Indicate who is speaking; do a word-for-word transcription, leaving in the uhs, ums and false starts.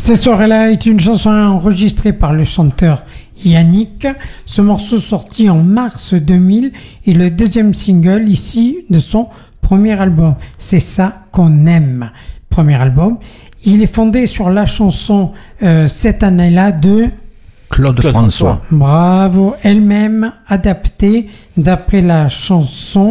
Speaker 1: Ces soirées-là est une chanson enregistrée par le chanteur Yannick. Ce morceau sorti en mars deux mille est le deuxième single ici de son premier album. C'est ça qu'on aime. Premier album. Il est fondé sur la chanson euh, cette année-là de
Speaker 2: Claude, Claude François.
Speaker 1: François. Bravo, elle-même adaptée d'après la chanson